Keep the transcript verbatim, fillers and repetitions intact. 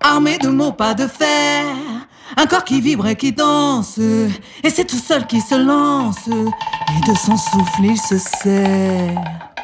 armé de mots, pas de fer. Un corps qui vibre et qui danse, et c'est tout seul qui se lance, et de son souffle il se sert.